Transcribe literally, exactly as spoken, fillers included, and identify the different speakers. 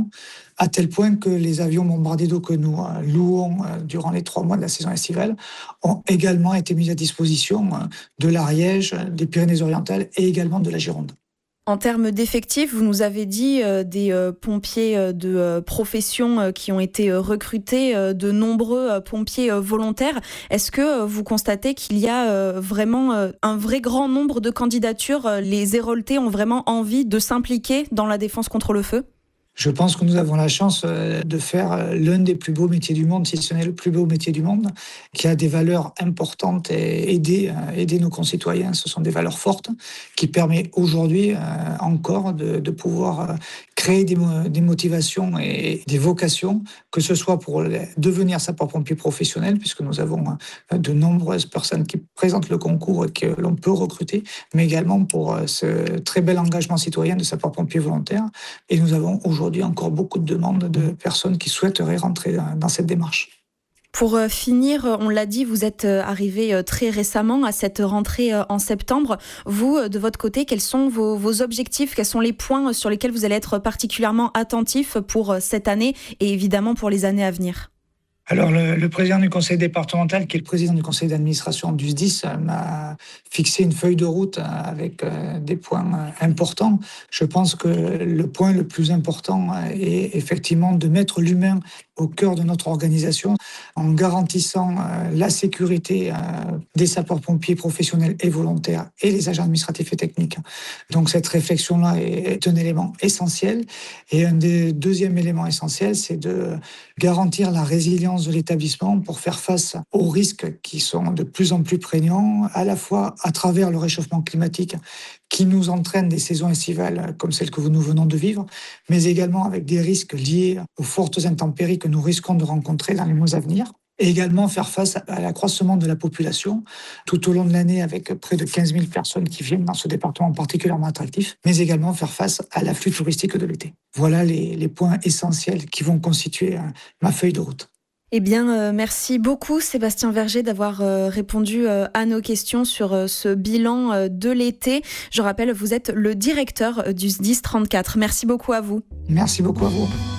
Speaker 1: temps, à tel point que les avions bombardés d'eau que nous euh, louons euh, durant les trois mois de la saison estivale ont également été mis à disposition euh, de l'Ariège, des Pyrénées-Orientales et également de la Gironde.
Speaker 2: En termes d'effectifs, vous nous avez dit euh, des euh, pompiers euh, de euh, profession euh, qui ont été euh, recrutés, euh, de nombreux euh, pompiers euh, volontaires. Est-ce que euh, vous constatez qu'il y a euh, vraiment euh, un vrai grand nombre de candidatures ? euh, Les Héroltais ont vraiment envie de s'impliquer dans la défense contre le feu ?
Speaker 1: Je pense que nous avons la chance de faire l'un des plus beaux métiers du monde, si ce n'est le plus beau métier du monde, qui a des valeurs importantes et aider, aider nos concitoyens. Ce sont des valeurs fortes qui permettent aujourd'hui encore de, de pouvoir créer des, des motivations et des vocations, que ce soit pour devenir sapeur-pompier professionnel, puisque nous avons de nombreuses personnes qui présentent le concours et que l'on peut recruter, mais également pour ce très bel engagement citoyen de sapeur-pompier volontaire. Et nous avons aujourd'hui Aujourd'hui encore beaucoup de demandes de personnes qui souhaiteraient rentrer dans cette démarche.
Speaker 2: Pour finir, on l'a dit, vous êtes arrivé très récemment à cette rentrée en septembre. Vous, de votre côté, quels sont vos, vos objectifs ? Quels sont les points sur lesquels vous allez être particulièrement attentif pour cette année et évidemment pour les années à venir ?
Speaker 1: Alors, le, le président du conseil départemental, qui est le président du conseil d'administration du S D I S, m'a fixé une feuille de route avec des points importants. Je pense que le point le plus important est effectivement de mettre l'humain au cœur de notre organisation en garantissant la sécurité des sapeurs-pompiers professionnels et volontaires et les agents administratifs et techniques. Donc, cette réflexion-là est un élément essentiel. Et un des deuxièmes éléments essentiels, c'est de garantir la résilience de l'établissement pour faire face aux risques qui sont de plus en plus prégnants, à la fois à travers le réchauffement climatique qui nous entraîne des saisons estivales comme celles que nous venons de vivre, mais également avec des risques liés aux fortes intempéries que nous risquons de rencontrer dans les mois à venir. Et également faire face à l'accroissement de la population tout au long de l'année avec près de quinze mille personnes qui viennent dans ce département particulièrement attractif, mais également faire face à l'afflux touristique de l'été. Voilà les, les points essentiels qui vont constituer ma feuille de route.
Speaker 2: Eh bien, euh, merci beaucoup Sébastien Verger d'avoir euh, répondu euh, à nos questions sur euh, ce bilan euh, de l'été. Je rappelle, vous êtes le directeur du S D I S trente-quatre. Merci beaucoup à vous.
Speaker 1: Merci beaucoup à vous.